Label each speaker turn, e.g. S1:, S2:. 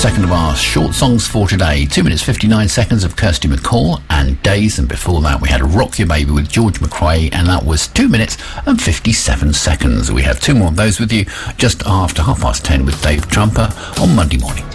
S1: second of our short songs for today. 2 minutes 59 seconds of Kirsty MacColl and Days, and before that we had Rock Your Baby with George McRae, and that was 2 minutes and 57 seconds. We have two more of those with you just after 10:30 with Dave Trumper on Monday morning.